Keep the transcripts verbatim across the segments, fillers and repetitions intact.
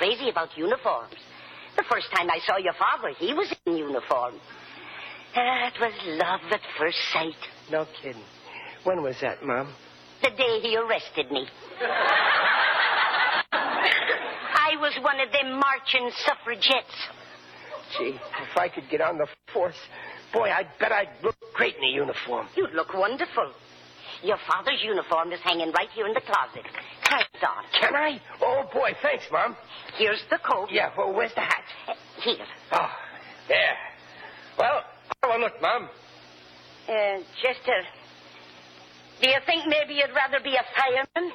crazy about uniforms. The first time I saw your father, he was in uniform. Ah, it was love at first sight. No kidding. When was that, Mom? The day he arrested me. I was one of them marching suffragettes. Gee, if I could get on the force, boy, I bet I'd look great in a uniform. You'd look wonderful. Your father's uniform is hanging right here in the closet. Try it on. Can I? Oh, boy, thanks, Mom. Here's the coat. Yeah, well, where's the hat? Uh, here. Oh, there. Well, how do I look, Mom? Uh, Chester, do you think maybe you'd rather be a fireman?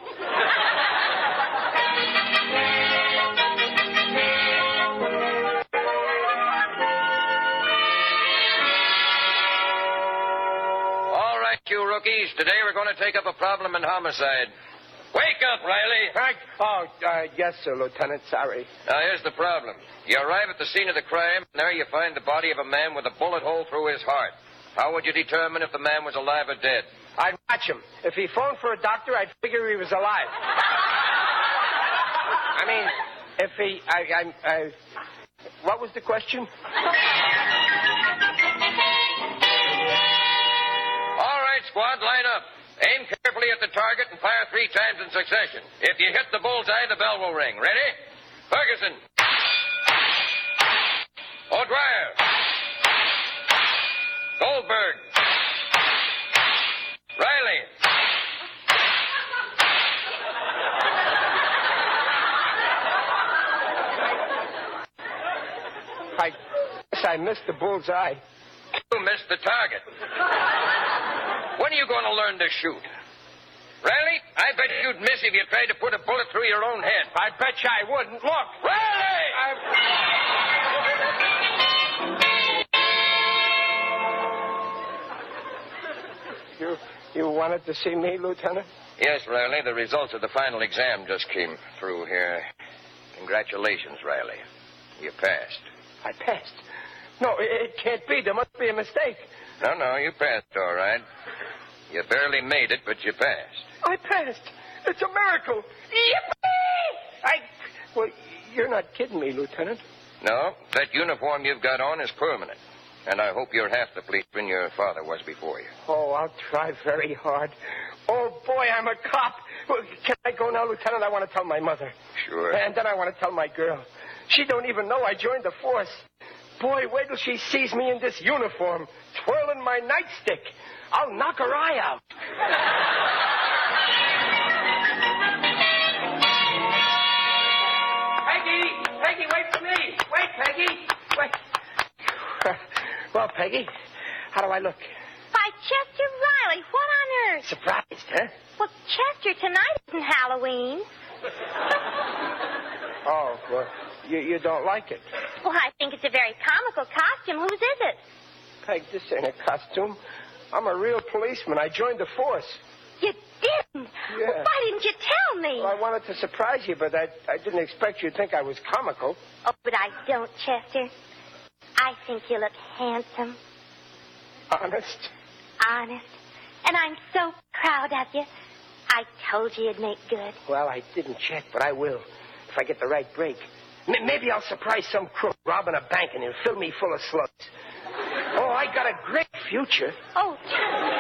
All right, you rookies. Today we're going to take up a problem in homicide. Wake up, Riley. I, oh, uh, yes, sir, Lieutenant. Sorry. Now, here's the problem. You arrive at the scene of the crime, and there you find the body of a man with a bullet hole through his heart. How would you determine if the man was alive or dead? I'd watch him. If he phoned for a doctor, I'd figure he was alive. I mean, if he... I, I, I, what was the question? All right, squad, line up. Aim carefully at the target and fire three times in succession. If you hit the bullseye, the bell will ring. Ready? Ferguson. O'Dwyer. Goldberg. Riley. I guess I missed the bullseye. You missed the target. When are you going to learn to shoot? Riley, I bet you'd miss if you tried to put a bullet through your own head. I bet you I wouldn't. Look. Riley! I... You, you wanted to see me, Lieutenant? Yes, Riley. The results of the final exam just came through here. Congratulations, Riley. You passed. I passed? No, it, it can't be. There must be a mistake. No, no, you passed, all right. You barely made it, but you passed. I passed. It's a miracle. Yippee! I... Well, you're not kidding me, Lieutenant. No, that uniform you've got on is permanent. And I hope you're half the policeman your father was before you. Oh, I'll try very hard. Oh, boy, I'm a cop. Well, can I go now, Lieutenant? I want to tell my mother. Sure. And then I want to tell my girl. She don't even know I joined the force. Boy, wait till she sees me in this uniform, twirling my nightstick. I'll knock her eye out. Peggy! Peggy, wait for me! Wait, Peggy! Wait. Well, Peggy, how do I look? Why, Chester Riley, what on earth? Surprised, huh? Well, Chester, tonight isn't Halloween. Oh, well, you, you don't like it. Well, I think it's a very comical costume. Whose is it? Peg, this ain't a costume. I'm a real policeman. I joined the force. You didn't? Yeah. Well, why didn't you tell me? Well, I wanted to surprise you, but I, I didn't expect you to think I was comical. Oh, but I don't, Chester. I think you look handsome. Honest? Honest. And I'm so proud of you. I told you you'd make good. Well, I didn't check, but I will. If I get the right break. M- maybe I'll surprise some crook robbing a bank and he'll fill me full of slugs. Oh, I got a great future. Oh, Chester.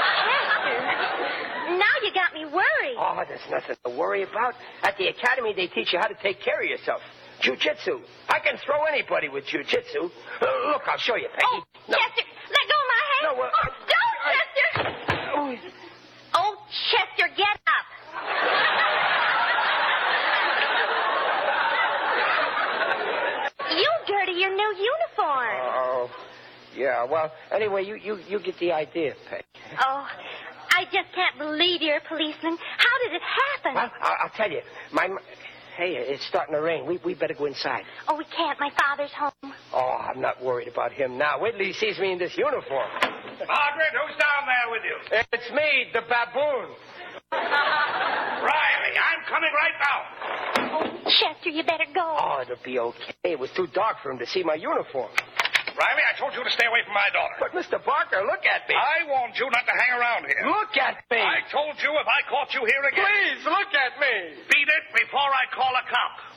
Now you got me worried. Oh, there's nothing to worry about. At the academy, they teach you how to take care of yourself. Jiu-jitsu. I can throw anybody with jiu-jitsu. Uh, look, I'll show you, Peggy. Oh, No. Chester, let go of my hand. No, uh, oh, don't, I- Chester. Oh, Oh, Chester, get up. You dirty your new uniform. oh, yeah. Well, anyway, you, you, you get the idea, Peg. Oh, I just can't believe you're a policeman. How did it happen? Well, I'll, I'll tell you. My, m- hey, it's starting to rain. We, we better go inside. Oh, we can't. My father's home. Oh, I'm not worried about him now. Wait till he sees me in this uniform. Margaret, who's down there with you? It's me, the baboon. Riley, I'm coming right now. Oh, Chester, you better go. Oh, it'll be okay. It was too dark for him to see my uniform. Riley, I told you to stay away from my daughter. But, Mister Barker, look at me. I warned you not to hang around here. Look at me. I told you if I caught you here again. Please, look at me. Beat it before I call a cop.